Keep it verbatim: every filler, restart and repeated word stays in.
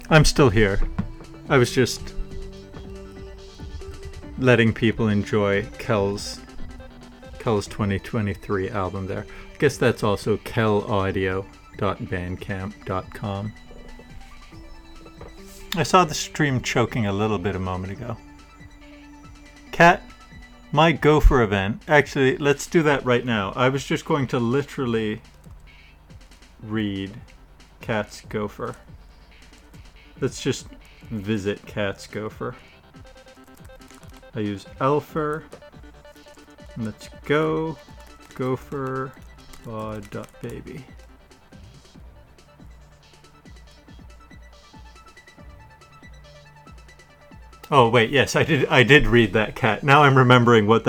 I'm still here. I was just letting people enjoy Kel's Kel's twenty twenty-three album there. I guess that's also kel audio dot bandcamp dot com. I saw the stream choking a little bit a moment ago. Cat, my Gopher event. Actually, let's do that right now. I was just going to literally read Cat's Gopher. Let's just visit Cat's Gopher. I use Elfer. Let's go. Gopher bod.baby. Oh wait, yes, I did I did read that, Cat. Now I'm remembering what